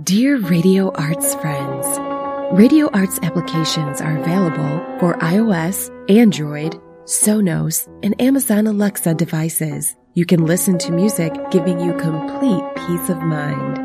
Dear Radio Arts friends, Radio Arts applications are available for iOS, Android, Sonos, and Amazon Alexa devices. You can listen to music giving you complete peace of mind.